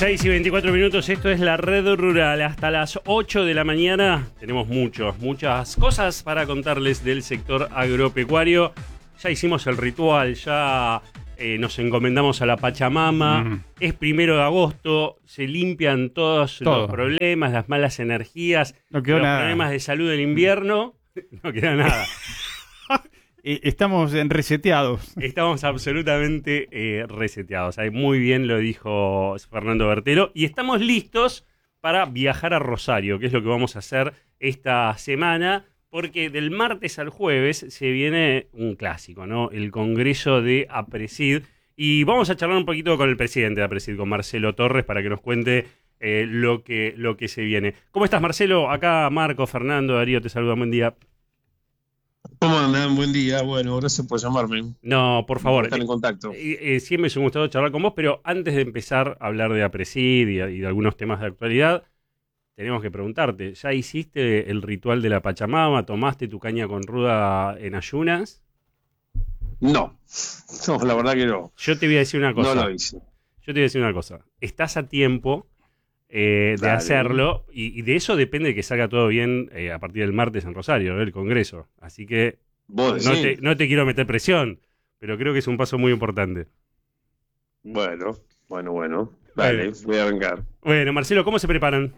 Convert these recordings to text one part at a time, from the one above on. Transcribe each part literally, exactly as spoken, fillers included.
seis y veinticuatro minutos, esto es la Red Rural. Hasta las ocho de la mañana tenemos muchos, muchas cosas para contarles del sector agropecuario. Ya hicimos el ritual, ya eh, nos encomendamos a la Pachamama. Mm. Es primero de agosto, se limpian todos Todo. los problemas, las malas energías, no quedó los nada. problemas de salud del invierno. No queda nada. Estamos reseteados. Estamos absolutamente eh, reseteados. Ahí muy bien lo dijo Fernando Bertelo. Y estamos listos para viajar a Rosario, que es lo que vamos a hacer esta semana, porque del martes al jueves se viene un clásico, ¿no? El Congreso de APRESID. Y vamos a charlar un poquito con el presidente de APRESID, con Marcelo Torres, para que nos cuente eh, lo que, lo que se viene. ¿Cómo estás, Marcelo? Acá Marco, Fernando, Darío, te saludan. Buen día. ¿Cómo andan? Buen día. Bueno, gracias por llamarme. No, por favor. Estar en contacto. Eh, eh, siempre es un gusto charlar con vos, pero antes de empezar a hablar de APRESID y, y de algunos temas de actualidad, tenemos que preguntarte, ¿ya hiciste el ritual de la Pachamama? ¿Tomaste tu caña con ruda en ayunas? No, no, la verdad que no. Yo te voy a decir una cosa. No lo hice. Yo te voy a decir una cosa. Estás a tiempo eh, de hacerlo y, y de eso depende de que salga todo bien eh, a partir del martes en Rosario, ¿eh? El Congreso. Así que no te, no te quiero meter presión, pero creo que es un paso muy importante. Bueno, bueno, bueno. Vale, bueno. Voy a vengar. Bueno, Marcelo, ¿cómo se preparan?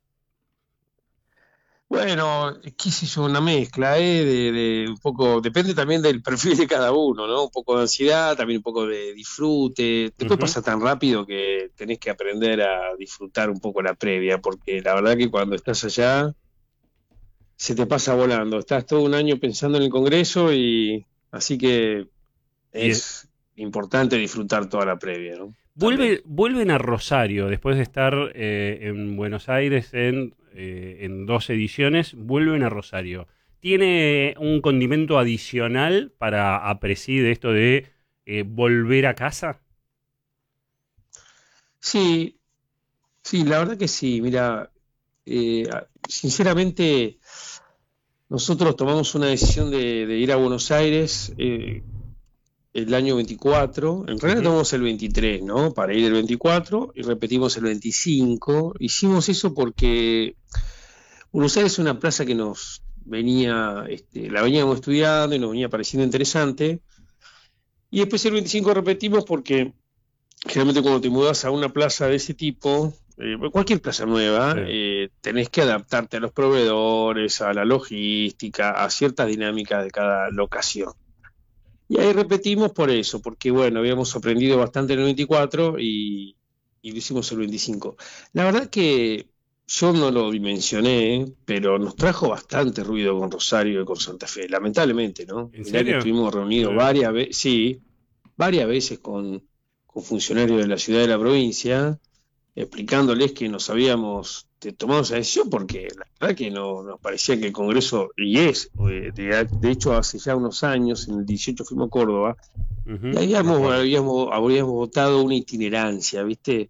Bueno, qué sé yo, una mezcla, ¿eh? De, de un poco, depende también del perfil de cada uno, ¿no? Un poco de ansiedad, también un poco de disfrute. Después uh-huh. pasa tan rápido que tenés que aprender a disfrutar un poco la previa, porque la verdad que cuando estás allá se te pasa volando. Estás todo un año pensando en el Congreso y así que es Bien. importante disfrutar toda la previa, ¿no? Vuelve, vuelven a Rosario después de estar eh, en Buenos Aires en, eh, en dos ediciones, vuelven a Rosario. ¿Tiene un condimento adicional para APRESID esto de eh, volver a casa? Sí, sí, la verdad que sí. Mira, eh, sinceramente nosotros tomamos una decisión de, de ir a Buenos Aires eh, el año veinticuatro, en realidad uh-huh. tomamos el veintitrés, ¿no? Para ir el veinticuatro y repetimos el veinticinco. Hicimos eso porque Buenos Aires es una plaza que nos venía, este, la veníamos estudiando y nos venía pareciendo interesante. Y después el veinticinco repetimos porque generalmente cuando te mudas a una plaza de ese tipo, eh, cualquier plaza nueva, sí. eh, tenés que adaptarte a los proveedores, a la logística, a ciertas dinámicas de cada locación. Y ahí repetimos por eso, porque bueno, habíamos aprendido bastante en el veinticuatro y, y lo hicimos el veinticinco. La verdad que yo no lo dimensioné, pero nos trajo bastante ruido con Rosario y con Santa Fe, lamentablemente, ¿no? ¿En serio? Que estuvimos reunidos sí. varias veces, sí, varias veces con, con funcionarios de la ciudad y de la provincia, explicándoles que nos habíamos tomado esa decisión porque la verdad que no, nos parecía que el Congreso, y es, de, de hecho hace ya unos años, en el dieciocho fuimos a Córdoba, uh-huh. y habíamos, habíamos, habíamos votado una itinerancia, ¿viste?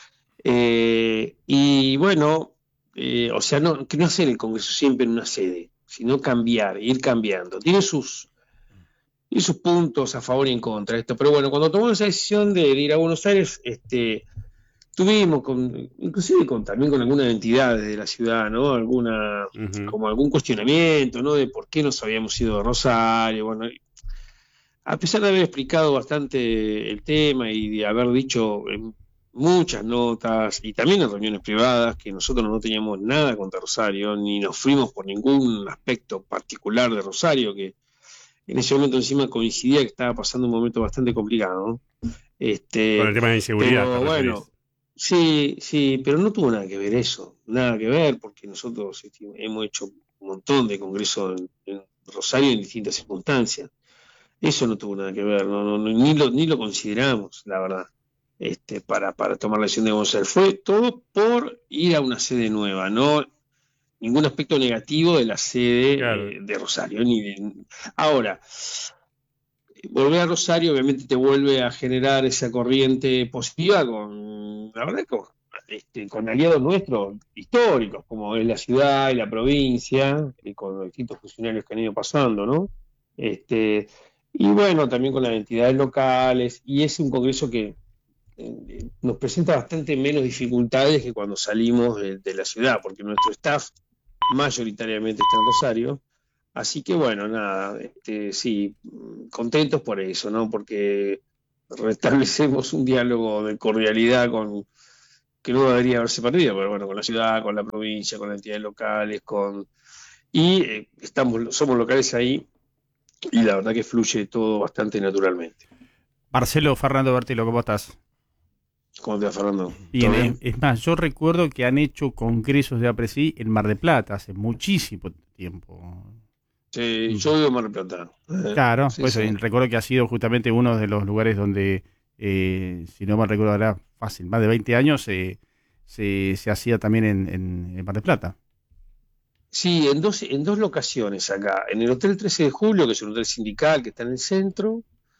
Eh, y bueno, eh, o sea, no, que no hacer el Congreso siempre en una sede, sino cambiar, ir cambiando. Tiene sus, tiene sus puntos a favor y en contra de esto, pero bueno, cuando tomamos esa decisión de, de ir a Buenos Aires, este... Tuvimos, con, inclusive con, también con algunas entidades de la ciudad, ¿no? Alguna, uh-huh. como algún cuestionamiento, ¿no? De por qué nos habíamos ido de Rosario. Bueno, a pesar de haber explicado bastante el tema y de haber dicho en muchas notas y también en reuniones privadas que nosotros no teníamos nada contra Rosario, ni nos fuimos por ningún aspecto particular de Rosario, que en ese momento encima coincidía que estaba pasando un momento bastante complicado, ¿no? Este, con el tema de inseguridad. Pero, bueno. Sí, sí, pero no tuvo nada que ver eso, nada que ver, porque nosotros este, hemos hecho un montón de congresos en, en Rosario en distintas circunstancias. Eso no tuvo nada que ver, no, no, ni lo, ni lo consideramos, la verdad, este, para, para tomar la decisión de González. Fue todo por ir a una sede nueva, no ningún aspecto negativo de la sede claro. eh, de Rosario. Ni de... Ahora, volver a Rosario obviamente te vuelve a generar esa corriente positiva con, la verdad, con, este, con aliados nuestros históricos, como es la ciudad y la provincia, y con los distintos funcionarios que han ido pasando, ¿no? Este, y bueno, también con las entidades locales, y es un congreso que eh, nos presenta bastante menos dificultades que cuando salimos de, de la ciudad, porque nuestro staff mayoritariamente está en Rosario. Así que bueno, nada, este, sí, contentos por eso, ¿no? Porque restablecemos un diálogo de cordialidad con que no debería haberse perdido, pero bueno, con la ciudad, con la provincia, con las entidades locales, con y eh, estamos, somos locales ahí y la verdad que fluye todo bastante naturalmente. Marcelo, Fernando Bertelo, ¿cómo estás? ¿Cómo te va, Fernando? Bien, ¿Todo es, bien? es más, yo recuerdo que han hecho congresos de APRESI en Mar del Plata hace muchísimo tiempo. Sí, yo vivo en Mar del Plata. Eh, Claro, sí, pues sí. recuerdo que ha sido justamente uno de los lugares donde, eh, si no mal recuerdo, era fácil, más de veinte años eh, se, se hacía también en, en, en Mar del Plata. Sí, en dos, en dos locaciones acá. En el Hotel trece de Julio, que es un hotel sindical que está en el centro,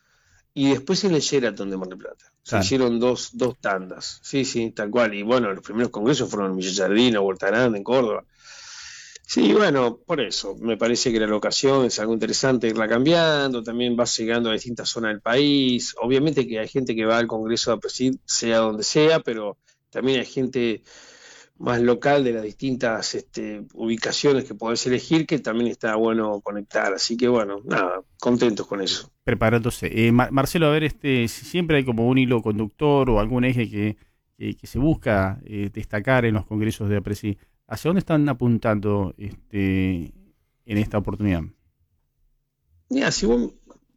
y después en el Sheraton de Mar del Plata. Se Claro. hicieron dos, dos tandas. Sí, sí, tal cual. Y bueno, los primeros congresos fueron en Villa Jardín, Huerta Grande, en Córdoba. Sí, bueno, por eso. Me parece que la locación es algo interesante irla cambiando. También vas llegando a distintas zonas del país. Obviamente que hay gente que va al Congreso a presidir, sea donde sea, pero también hay gente más local de las distintas este, ubicaciones que podés elegir, que también está bueno conectar. Así que bueno, nada, contentos con eso. Preparándose. Eh, Mar- Marcelo, a ver, este, si siempre hay como un hilo conductor o algún eje que, que, que se busca eh, destacar en los congresos de APRESI. ¿Hacia dónde están apuntando este, en esta oportunidad? Mira, si vos,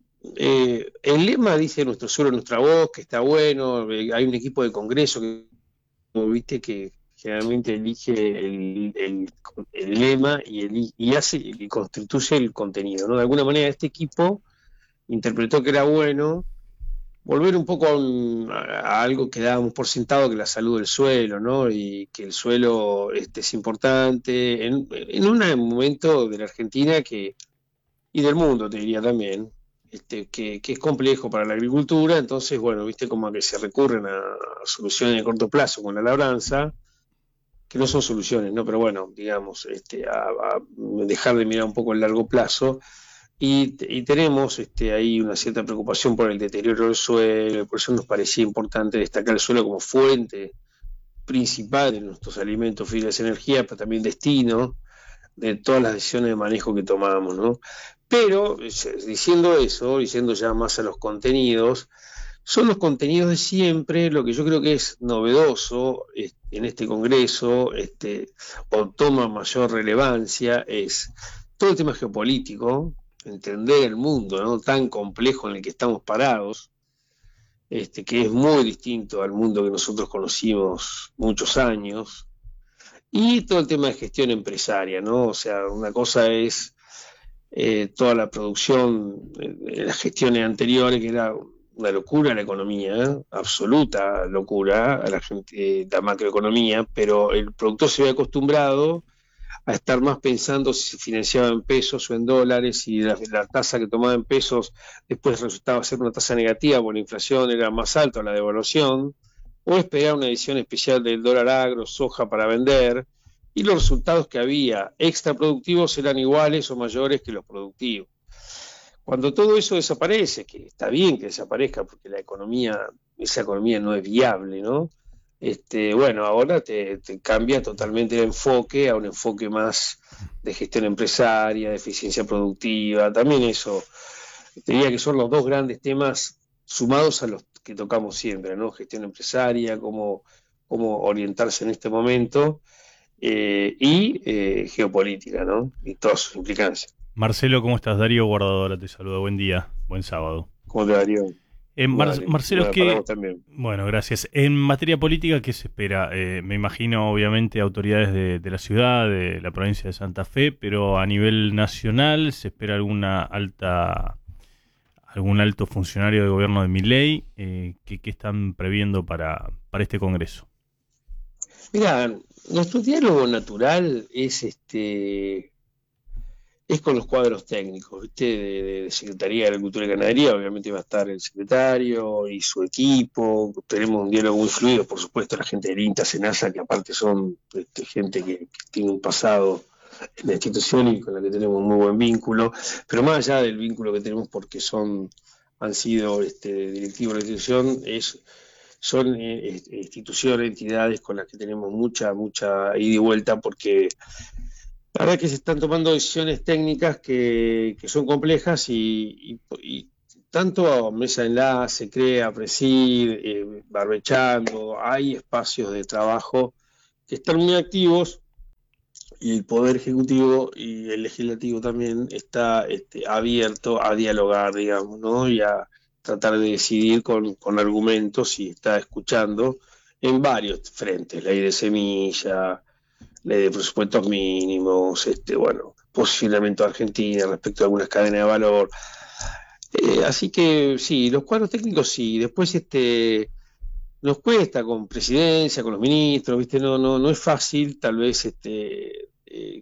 eh, el lema dice nuestro suelo, nuestra voz, que está bueno, eh, hay un equipo de congreso que, como viste, que generalmente elige el, el- el lema y, el- y hace y constituye el contenido, ¿no? De alguna manera este equipo interpretó que era bueno volver un poco a, un- a- a algo que dábamos por sentado, que la salud del suelo, ¿no? Y que el suelo este, es importante en, en un momento de la Argentina que, y del mundo, te diría también, este, que, que es complejo para la agricultura. Entonces, bueno, viste como que se recurren a, a soluciones de corto plazo con la labranza, que no son soluciones, ¿no? Pero bueno, digamos, este, a, a dejar de mirar un poco el largo plazo. Y, y tenemos este, ahí una cierta preocupación por el deterioro del suelo, por eso nos parecía importante destacar el suelo como fuente principal de nuestros alimentos, fibras, energía, pero también destino de todas las decisiones de manejo que tomamos, ¿no? Pero diciendo eso, diciendo ya más a los contenidos, son los contenidos de siempre. Lo que yo creo que es novedoso este, en este congreso, este, o toma mayor relevancia, es todo el tema geopolítico, entender el mundo, ¿no? Tan complejo en el que estamos parados, este, que es muy distinto al mundo que nosotros conocimos muchos años, y todo el tema de gestión empresaria, ¿no? O sea, una cosa es eh, toda la producción, eh, las gestiones anteriores, que era una locura la economía, ¿eh? Absoluta locura a la, gente, eh, la macroeconomía, pero el productor se había acostumbrado a estar más pensando si se financiaba en pesos o en dólares, y la, la tasa que tomaba en pesos después resultaba ser una tasa negativa porque la inflación era más alta, la devaluación, o esperar una edición especial del dólar agro, soja para vender, y los resultados que había extra productivos eran iguales o mayores que los productivos. Cuando todo eso desaparece, que está bien que desaparezca porque la economía, esa economía no es viable, ¿no? Este, bueno, ahora te, te cambia totalmente el enfoque a un enfoque más de gestión empresaria, de eficiencia productiva. También eso, te diría que son los dos grandes temas sumados a los que tocamos siempre, ¿no? Gestión empresaria, cómo, cómo orientarse en este momento, eh, y eh, geopolítica, ¿no? Y todas sus implicancias. Marcelo, ¿cómo estás? Darío Guardadora te saluda. Buen día, buen sábado. ¿Cómo te daría? Eh, Mar- Vale, Marcelo, bueno, para ¿qué? vos también. Bueno, gracias. En materia política, ¿qué se espera? Eh, me imagino, obviamente, autoridades de, de la ciudad, de la provincia de Santa Fe, pero a nivel nacional, ¿se espera alguna alta, algún alto funcionario de gobierno de Milei? Eh, ¿qué, qué están previendo para, para este congreso? Mira, nuestro diálogo natural es este es con los cuadros técnicos, ¿viste? De, de, de Secretaría de Agricultura y Ganadería. Obviamente va a estar el secretario y su equipo. Tenemos un diálogo muy fluido, por supuesto, la gente del INTA, SENASA, que aparte son este, gente que, que tiene un pasado en la institución y con la que tenemos un muy buen vínculo. Pero más allá del vínculo que tenemos porque son han sido este, directivos de la institución, es son eh, instituciones, entidades con las que tenemos mucha, mucha ida y vuelta, porque la verdad es que se están tomando decisiones técnicas que, que son complejas y, y, y tanto Mesa de Enlace, CREA, Presid, eh, Barbechando, hay espacios de trabajo que están muy activos y el Poder Ejecutivo y el Legislativo también está este, abierto a dialogar, digamos, ¿no? Y a tratar de decidir con, con argumentos y está escuchando en varios frentes, ley de semilla, ley de presupuestos mínimos, este, bueno, posicionamiento de Argentina respecto a algunas cadenas de valor. Eh, así que sí, los cuadros técnicos sí, después este nos cuesta con presidencia, con los ministros, viste, no, no, no es fácil, tal vez este eh,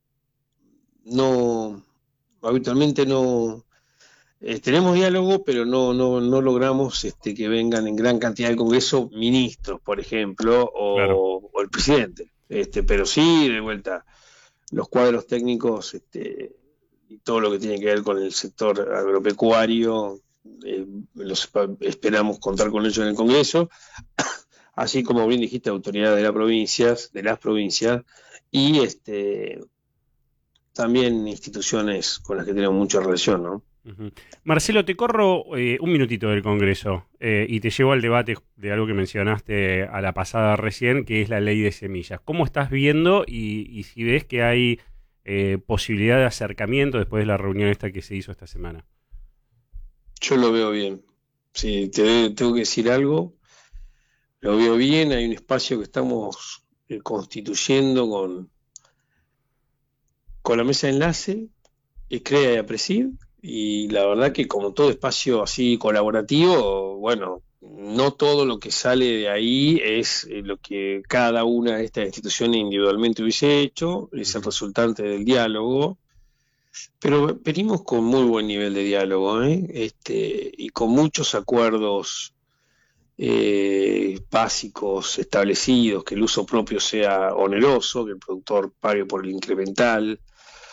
no habitualmente no eh, tenemos diálogo, pero no, no, no logramos este que vengan en gran cantidad del Congreso ministros, por ejemplo, o, Claro. o el presidente. Este, pero sí, de vuelta, los cuadros técnicos, este, y todo lo que tiene que ver con el sector agropecuario, eh, los esperamos contar con ellos en el Congreso, así como bien dijiste, autoridades de las provincias, de las provincias, y este también instituciones con las que tenemos mucha relación, ¿no? Uh-huh. Marcelo, te corro eh, un minutito del Congreso eh, y te llevo al debate de algo que mencionaste a la pasada recién, que es la ley de semillas. ¿Cómo estás viendo y, y si ves que hay eh, posibilidad de acercamiento después de la reunión esta que se hizo esta semana? Yo lo veo bien. Si te tengo que decir algo, lo veo bien. Hay un espacio que estamos eh, constituyendo con, con la mesa de enlace, eh, CREA y APRESID, y la verdad que como todo espacio así colaborativo, bueno, no todo lo que sale de ahí es eh, lo que cada una de estas instituciones individualmente hubiese hecho, es el resultante del diálogo, pero venimos con muy buen nivel de diálogo, ¿eh? Este, y con muchos acuerdos eh, básicos establecidos, que el uso propio sea oneroso, que el productor pague por el incremental,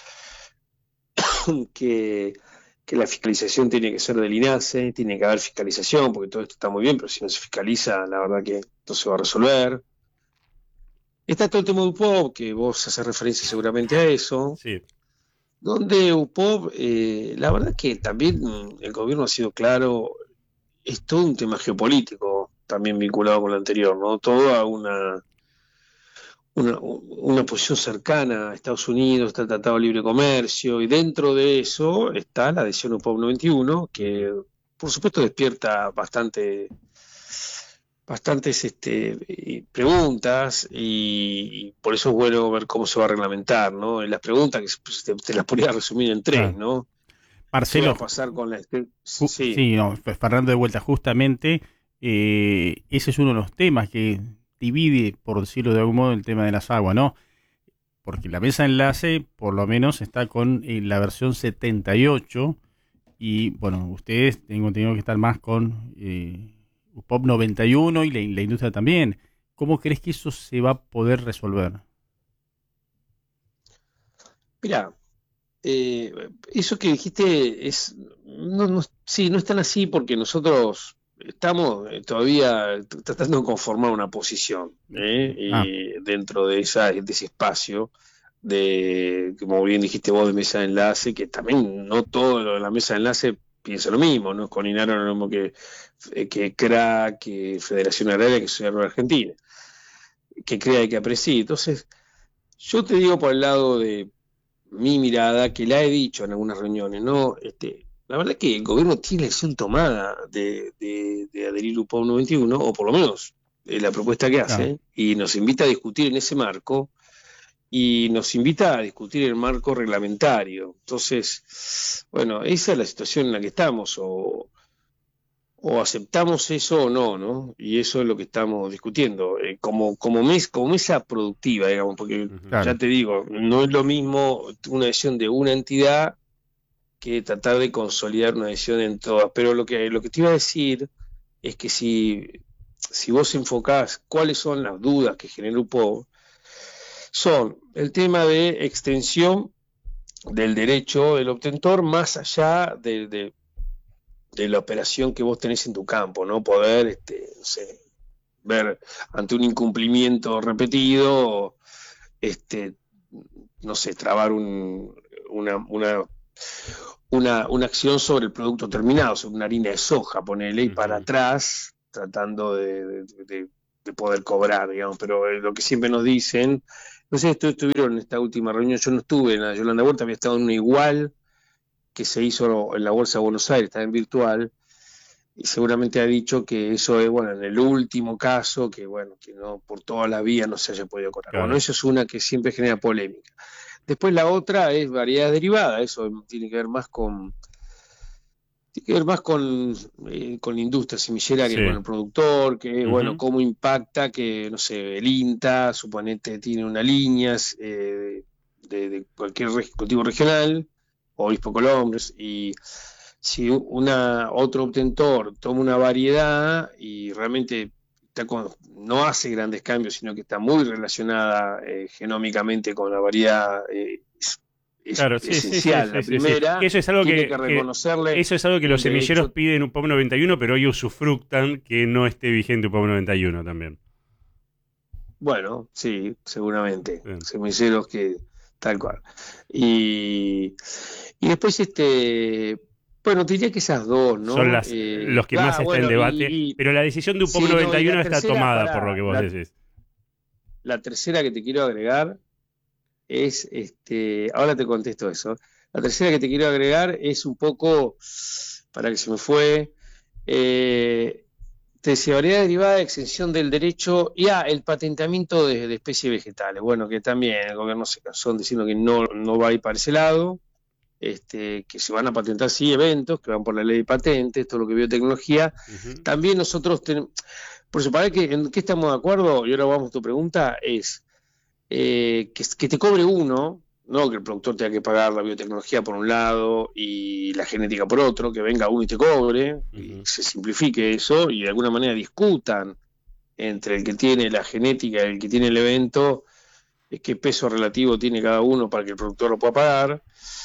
que, que la fiscalización tiene que ser del INASE, tiene que haber fiscalización, porque todo esto está muy bien, pero si no se fiscaliza, la verdad que no se va a resolver. Está todo el tema de U P O B, que vos haces referencia seguramente a eso, Sí. donde U P O B, eh, la verdad que también el gobierno ha sido claro, es todo un tema geopolítico, también vinculado con lo anterior, ¿no? Toda una... Una, una posición cercana a Estados Unidos, está el Tratado de Libre Comercio, y dentro de eso está la adhesión U P O B noventa y uno, que por supuesto despierta bastante, bastantes este, preguntas, y, y por eso es bueno ver cómo se va a reglamentar, ¿no? Las preguntas, que pues, te, te las podría resumir en tres, Claro. ¿no? Marcelo, ¿Qué va a pasar con la... ju- Sí, sí, no, Fernando, de vuelta, justamente eh, ese es uno de los temas que divide, por decirlo de algún modo, el tema de las aguas, ¿no? Porque la mesa de enlace, por lo menos, está con eh, la versión setenta y ocho, y bueno, ustedes tengo entendido que están más con eh, U P O B noventa y uno y la, la industria también. ¿Cómo crees que eso se va a poder resolver? mira, eh, eso que dijiste es... No, no, sí, no es tan así porque nosotros estamos eh, todavía t- tratando de conformar una posición, ¿eh? Ah, Y dentro de, esa, de ese espacio de, como bien dijiste vos, de mesa de enlace, que también no todo lo de la mesa de enlace piensa lo mismo, no es con Inaro lo mismo que, eh, que CRA, que Federación Agraria, que Sociedad Rural Argentina, que CREA y que APRESID. Entonces, yo te digo por el lado de mi mirada, que la he dicho en algunas reuniones, ¿no? Este, la verdad es que el gobierno tiene la decisión tomada de, de, de adherir a U P O B noventa y uno, o por lo menos eh, la propuesta que hace, claro. y nos invita a discutir en ese marco, y nos invita a discutir el marco reglamentario. Entonces, bueno, esa es la situación en la que estamos, o, o aceptamos eso o no, ¿no? Y eso es lo que estamos discutiendo, eh, como, como, mes, como mesa productiva, digamos, porque Uh-huh. Claro. ya te digo, no es lo mismo una decisión de una entidad que tratar de consolidar una decisión en todas. Pero lo que, lo que te iba a decir es que si, si vos enfocás cuáles son las dudas que genera U P O B, son el tema de extensión del derecho del obtentor más allá de, de, de la operación que vos tenés en tu campo, ¿no? Poder, este, no sé, ver ante un incumplimiento repetido, este, no sé, trabar un, una, una, una, una acción sobre el producto terminado, sobre una harina de soja, ponerle y para atrás, tratando de, de, de, de poder cobrar, digamos, pero lo que siempre nos dicen, no sé si ustedes estuvieron en esta última reunión, yo no estuve en la Yolanda Huerta, había estado en una igual que se hizo en la Bolsa de Buenos Aires, está en virtual, y seguramente ha dicho que eso es, bueno, en el último caso, que bueno, que no por toda la vía no se haya podido cobrar. Claro. Bueno, eso es una que siempre genera polémica. Después la otra es variedad derivada, eso tiene que ver más con tiene que ver más con, eh, con la industria semillera que sí. Con el productor, que uh-huh. bueno, cómo impacta que, no sé, el INTA, suponete, tiene una línea eh, de, de cualquier cultivo regional, o Obispo Colombres, y si una otro obtentor toma una variedad y realmente está con, no hace grandes cambios, sino que está muy relacionada eh, genómicamente con la variedad eh, es, claro, sí, esencial, sí, sí, la primera, sí, sí. Eso es algo que, que reconocerle que eso es algo que los semilleros hecho, piden un P O M noventa y uno, pero hoy usufructan que no esté vigente un P O M noventa y uno también. Bueno, sí, seguramente. Bien. Semilleros que tal cual. Y, y después este bueno, te diría que esas dos, ¿no? Son las, eh, los que ah, más están bueno, en debate, y, y, pero la decisión de un P O M sí, noventa y uno no, está tercera, tomada para, por lo que vos la, decís. La tercera que te quiero agregar es, este, ahora te contesto eso, la tercera que te quiero agregar es un poco, para que se me fue, eh, te decía, variedad derivada de exención del derecho y ah, el patentamiento de, de especies vegetales, bueno, que también el gobierno se cansó diciendo que no, no va a ir para ese lado. Este, que se van a patentar sí eventos que van por la ley de patentes, todo lo que biotecnología. Uh-huh. También nosotros tenemos, por eso, para que en qué estamos de acuerdo, y ahora vamos a tu pregunta, es eh, que, que te cobre uno, no que el productor tenga que pagar la biotecnología por un lado y la genética por otro, que venga uno y te cobre, uh-huh. y se simplifique eso y de alguna manera discutan entre el que tiene la genética y el que tiene el evento, qué peso relativo tiene cada uno para que el productor lo pueda pagar.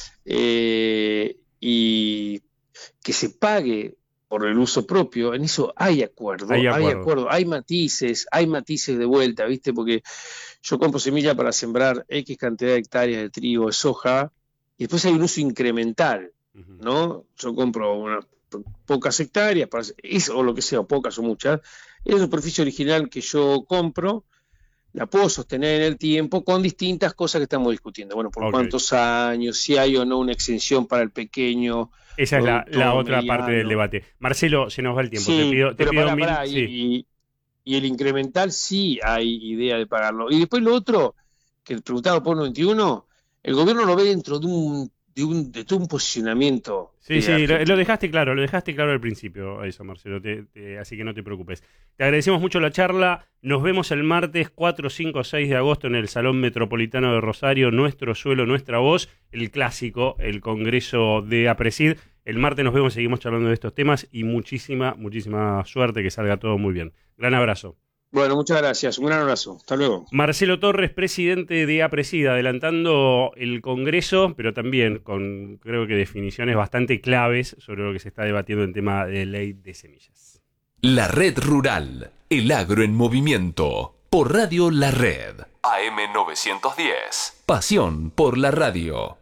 Eh, y que se pague por el uso propio, en eso hay acuerdo, hay acuerdo, hay, acuerdo, hay matices, hay matices de vuelta, ¿viste? Porque yo compro semilla para sembrar X cantidad de hectáreas de trigo, de soja, y después hay un uso incremental, uh-huh. ¿no? Yo compro unas pocas hectáreas, para, o lo que sea, pocas o muchas, es la superficie original que yo compro, la puedo sostener en el tiempo con distintas cosas que estamos discutiendo. Bueno, por okay. cuántos años, si hay o no una exención para el pequeño. Esa es la, la otra mediano. Parte del debate. Marcelo, se nos va el tiempo. Sí, te pido, te pero pido pará, mil... pará, sí. y, y el incremental sí hay idea de pagarlo. Y después lo otro, que el preguntado por noventa y uno, el gobierno lo ve dentro de un de un, de todo un posicionamiento. Sí, sí, lo, lo dejaste claro, lo dejaste claro al principio, eso, Marcelo, te, te, así que no te preocupes. Te agradecemos mucho la charla, nos vemos el martes cuatro, cinco, seis de agosto en el Salón Metropolitano de Rosario, Nuestro Suelo, Nuestra Voz, el clásico, el Congreso de APRESID. El martes nos vemos, seguimos charlando de estos temas y muchísima, muchísima suerte, que salga todo muy bien. Gran abrazo. Bueno, muchas gracias. Un gran abrazo. Hasta luego. Marcelo Torres, presidente de APRESID, adelantando el Congreso, pero también con, creo que, definiciones bastante claves sobre lo que se está debatiendo en tema de ley de semillas. La Red Rural, el agro en movimiento, por Radio La Red. A M novecientos diez. Pasión por la radio.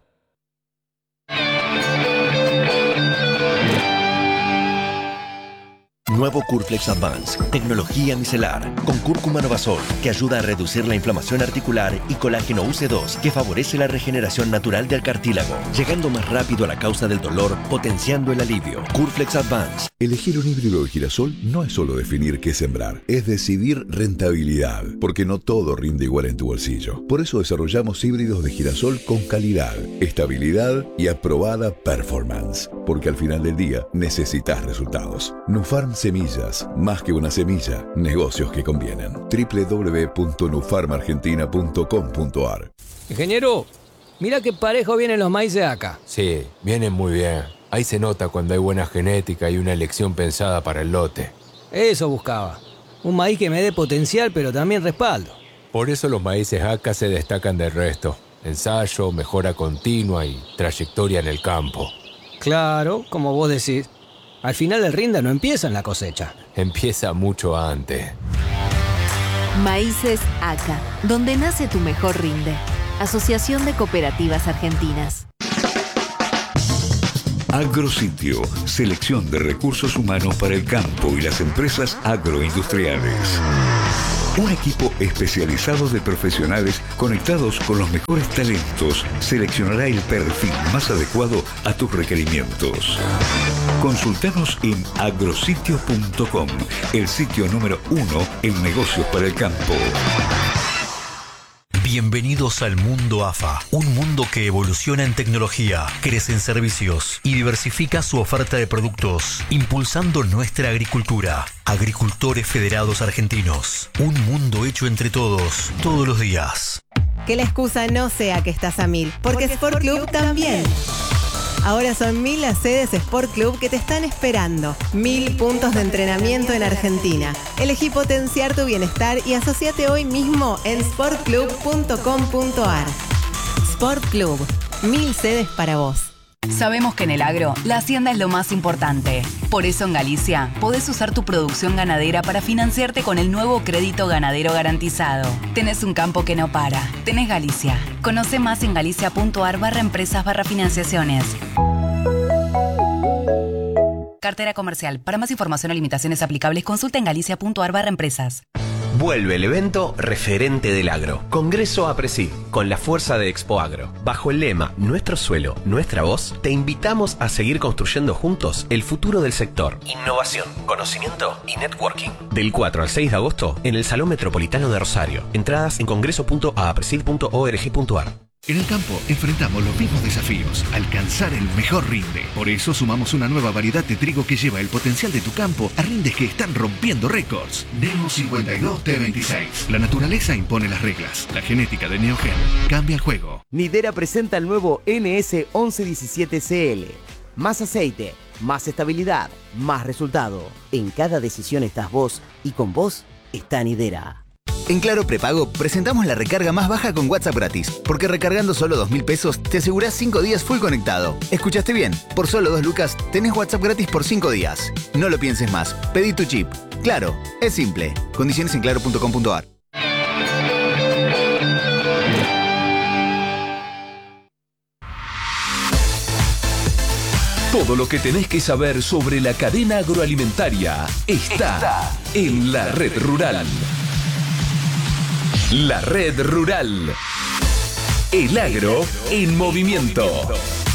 Nuevo Curflex Advance, tecnología micelar, con cúrcuma Novasol, que ayuda a reducir la inflamación articular, y colágeno U C dos, que favorece la regeneración natural del cartílago, llegando más rápido a la causa del dolor, potenciando el alivio. Curflex Advance. Elegir un híbrido de girasol no es solo definir qué sembrar, es decidir rentabilidad, porque no todo rinde igual en tu bolsillo. Por eso desarrollamos híbridos de girasol con calidad, estabilidad y aprobada performance, porque al final del día necesitas resultados. Nufarm Semillas, más que una semilla, negocios que convienen. doble u doble u doble u punto nufarm argentina punto com punto a r. Ingeniero, mira qué parejo vienen los maíces acá. Sí, vienen muy bien. Ahí se nota cuando hay buena genética y una elección pensada para el lote. Eso buscaba. Un maíz que me dé potencial, pero también respaldo. Por eso los maíces A C A se destacan del resto. Ensayo, mejora continua y trayectoria en el campo. Claro, como vos decís. Al final el rinda no empieza en la cosecha. Empieza mucho antes. Maíces A C A, donde nace tu mejor rinde. Asociación de Cooperativas Argentinas. Agrositio, selección de recursos humanos para el campo y las empresas agroindustriales. Un equipo especializado de profesionales conectados con los mejores talentos seleccionará el perfil más adecuado a tus requerimientos. Consultanos en agrositio punto com, el sitio número uno en negocios para el campo. Bienvenidos al mundo A F A, un mundo que evoluciona en tecnología, crece en servicios y diversifica su oferta de productos, impulsando nuestra agricultura. Agricultores Federados Argentinos, un mundo hecho entre todos, todos los días. Que la excusa no sea que estás a mil, porque Sport Club también. Ahora son mil las sedes Sport Club que te están esperando. Mil puntos de entrenamiento en Argentina. Elegí potenciar tu bienestar y asociate hoy mismo en sport club punto com punto a r. Sport Club. Mil sedes para vos. Sabemos que en el agro, la hacienda es lo más importante. Por eso en Galicia, podés usar tu producción ganadera para financiarte con el nuevo crédito ganadero garantizado. Tenés un campo que no para. Tenés Galicia. Conoce más en galicia punto a r barra empresas barra financiaciones. Cartera comercial. Para más información o limitaciones aplicables, consulta en galicia punto a r barra empresas. Vuelve el evento referente del agro. Congreso APRESID, con la fuerza de Expo Agro. Bajo el lema Nuestro suelo, nuestra voz, te invitamos a seguir construyendo juntos el futuro del sector. Innovación, conocimiento y networking. Del cuatro al seis de agosto en el Salón Metropolitano de Rosario. Entradas en congreso punto a presid punto org punto a r. En el campo enfrentamos los mismos desafíos, alcanzar el mejor rinde. Por eso sumamos una nueva variedad de trigo que lleva el potencial de tu campo a rindes que están rompiendo récords. Neo cincuenta y dos T veintiséis. La naturaleza impone las reglas. La genética de Neogen cambia el juego. Nidera presenta el nuevo N S once diecisiete C L. Más aceite, más estabilidad, más resultado. En cada decisión estás vos y con vos está Nidera. En Claro Prepago presentamos la recarga más baja con WhatsApp gratis, porque recargando solo dos mil pesos te asegurás cinco días full conectado. ¿Escuchaste bien? Por solo dos lucas tenés WhatsApp gratis por cinco días. No lo pienses más, pedí tu chip. Claro, es simple. Condiciones en claro punto com punto a r. Todo lo que tenés que saber sobre la cadena agroalimentaria está, está en la Red Rural. La Red Rural. El agro en movimiento.